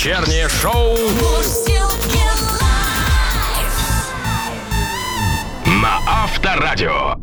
Вечернее шоу на Авторадио.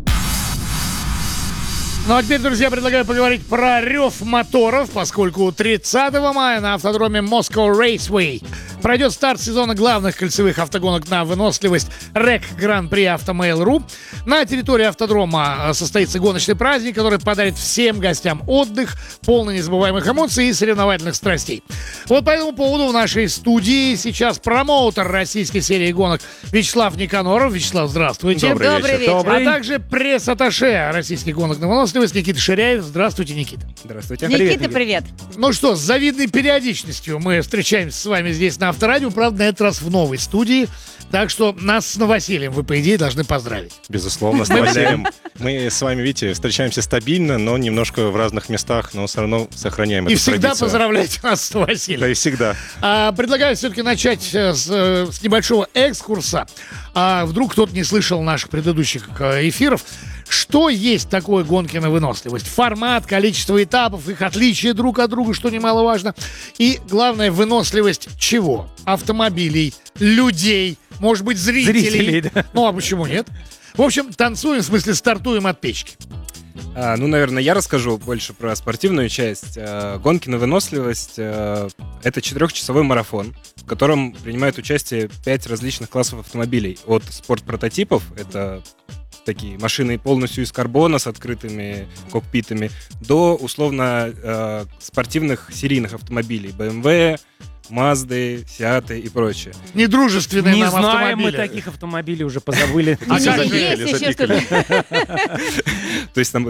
Ну а теперь, друзья, предлагаю поговорить про рев моторов, поскольку 30 мая на автодроме Moscow Raceway пройдет старт сезона главных кольцевых автогонок на выносливость РЭК Гран-при Автомейл.ру. На территории автодрома состоится гоночный праздник, который подарит всем гостям отдых, полный незабываемых эмоций и соревновательных страстей. Вот по этому поводу в нашей студии сейчас промоутер российской серии гонок Вячеслав Никоноров. Вячеслав, здравствуйте. Добрый вечер. А также пресс-атташе российских гонок на выносливость Никита Ширяев. Здравствуйте, Никита. Здравствуйте. Никита, привет. Ну что, с завидной периодичностью мы встречаемся с вами здесь на Авторадио, правда, на этот раз в новой студии. Так что нас с новосельем вы, по идее, должны поздравить. Безусловно, с новосельем. Мы с вами, видите, встречаемся стабильно, но немножко в разных местах, но все равно сохраняем эту традицию. И всегда поздравляйте нас с новосельем. Да, и всегда. Предлагаю все-таки начать с небольшого экскурса. Вдруг кто-то не слышал наших предыдущих эфиров. Что есть такое гонки на выносливость? Формат, количество этапов, их отличие друг от друга, что немаловажно. И, главное, выносливость чего? Автомобилей, людей, может быть, зрителей. Да. Ну, а почему нет? В общем, танцуем, в смысле, стартуем от печки. Наверное, я расскажу больше про спортивную часть. Гонки на выносливость — это 4-часовой марафон, в котором принимают участие 5 различных классов автомобилей. От спорт-прототипов — это такие машины полностью из карбона с открытыми кокпитами, до условно спортивных серийных автомобилей BMW, Мазды, Сиаты и прочее. Недружественные Не нам знаем автомобили. мы таких автомобилей, уже позабыли. Есть еще что-то. То есть там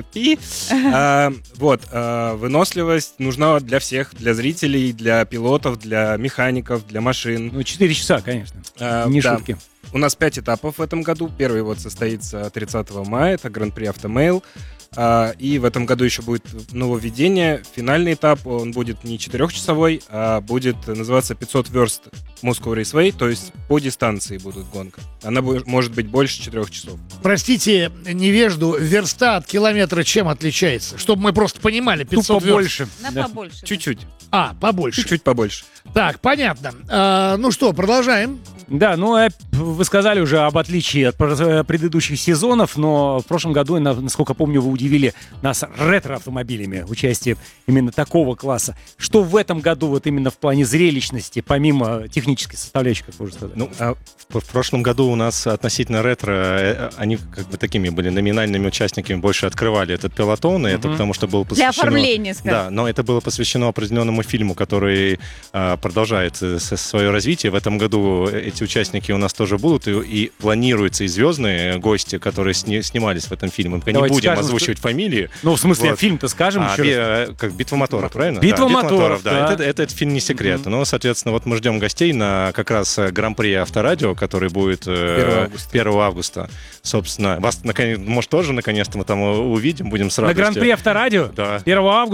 выносливость нужна для всех, для зрителей, для пилотов, для механиков, для машин. Ну, 4 часа, конечно. Не Да. шутки. У нас 5 этапов в этом году. Первый состоится 30 мая, это Гран-при Автомейл. И в этом году еще будет нововведение. Финальный этап, он будет не 4-часовой, а будет называться 500 верст Moscow Raceway, то есть по дистанции будет гонка. Она может быть больше 4 часов. Простите невежду, верста от километра чем отличается? Чтобы мы просто понимали, 500 Тупо верст. больше. На побольше. Чуть-чуть. Побольше. Чуть-чуть побольше. Так, понятно. Ну что, продолжаем. Да, вы сказали уже об отличии от предыдущих сезонов, но в прошлом году, насколько помню, вы удивили нас ретро-автомобилями, участие именно такого класса. Что в этом году вот именно в плане зрелищности, помимо технической составляющей, как вы уже сказали? Ну, в прошлом году у нас относительно ретро, они как бы такими были номинальными участниками, больше открывали этот пелотон, и это потому что было посвящено... Для оформления, скажем. Да, но это было посвящено определенному фильму, который продолжает свое развитие. В этом году эти участники у нас тоже будут, и планируются и звездные гости, которые снимались в этом фильме. Мы не Давайте будем скажем, озвучивать фамилии. Ну, в смысле, Вот. фильм-то скажем еще раз. Как «Битва моторов», правильно? «Битва Да, моторов», да. Это фильм не секрет. Но, соответственно, вот мы ждем гостей на как раз Гран-при Авторадио, который будет 1 августа. Собственно, вас, может, тоже наконец-то мы там увидим, будем с На радостью. Гран-при Авторадио? Да. 1 августа.